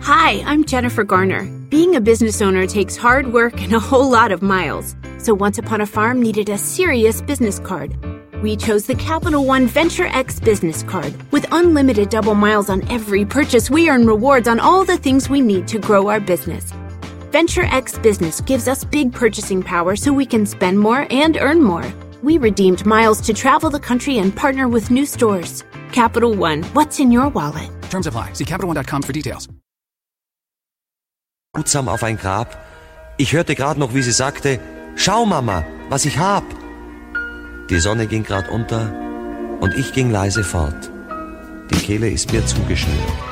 Hi, I'm Jennifer Garner. Being a business owner takes hard work and a whole lot of miles. So Once Upon a Farm needed a serious business card. We chose the Capital One Venture X business card. With unlimited double miles on every purchase, we earn rewards on all the things we need to grow our business. Venture X Business gives us big purchasing power so we can spend more and earn more. We redeemed miles to travel the country and partner with new stores. Capital One, what's in your wallet? Terms apply. See CapitalOne.com for details. Behutsam auf ein Grab. Ich hörte gerade noch, wie sie sagte, schau Mama, was ich hab. Die Sonne ging grad unter und ich ging leise fort. Die Kehle ist mir zugeschnürt.